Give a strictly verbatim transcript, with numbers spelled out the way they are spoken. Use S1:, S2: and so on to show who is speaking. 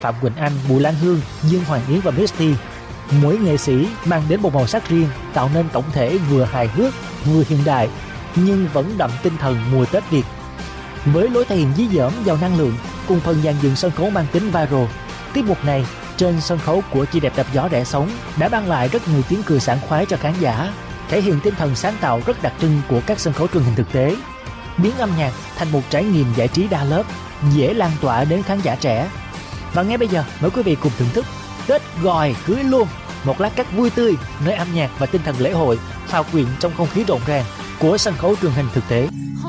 S1: Phạm Quỳnh Anh, Bùi Lan Hương, Dương Hoàng Yến và Misty. Mỗi nghệ sĩ mang đến một màu sắc riêng, tạo nên tổng thể vừa hài hước, vừa hiện đại, nhưng vẫn đậm tinh thần mùa Tết Việt. Với lối thể hiện dí dỏm, giàu năng lượng, cùng phần dàn dựng sân khấu mang tính viral, tiết mục này trên sân khấu của Chị Đẹp Đạp Gió Đẻ Sống đã mang lại rất nhiều tiếng cười sảng khoái cho khán giả, thể hiện tinh thần sáng tạo rất đặc trưng của các sân khấu truyền hình thực tế, biến âm nhạc thành một trải nghiệm giải trí đa lớp, dễ lan tỏa đến khán giả trẻ. Và ngay bây giờ, mời quý vị cùng thưởng thức Tết Gòi Cưới Luôn, một lát cắt vui tươi nơi âm nhạc và tinh thần lễ hội hòa quyện trong không khí rộn ràng của sân khấu truyền hình thực tế.